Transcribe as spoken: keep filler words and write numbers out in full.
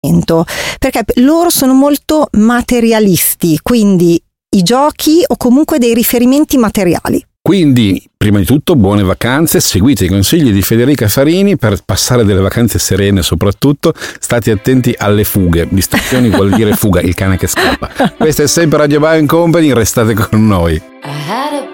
perché loro sono molto materialisti, quindi i giochi o comunque dei riferimenti materiali. Quindi, prima di tutto, buone vacanze, seguite i consigli di Federica Farini per passare delle vacanze serene, soprattutto state attenti alle fughe. Distrazioni vuol dire fuga, il cane che scappa. Questa è sempre Radio Bye and Company, restate con noi.